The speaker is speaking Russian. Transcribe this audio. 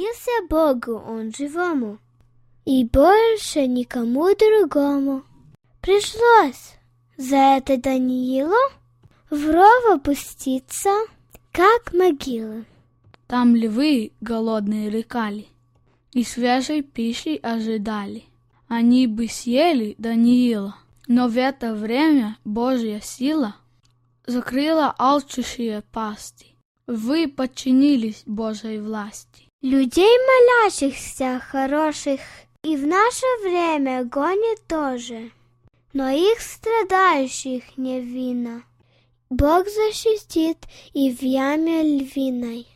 молился Богу он живому и больше никому другому. Пришлось за это Даниилу в ров опуститься, как могила. Там львы голодные рыкали и свежей пищи ожидали. Они бы съели Даниила, но в это время Божья сила закрыла алчущие пасти. Вы подчинились Божьей власти. Людей молящихся хороших и в наше время гонят тоже, но их страдающих невинно Бог защитит и в яме львиной.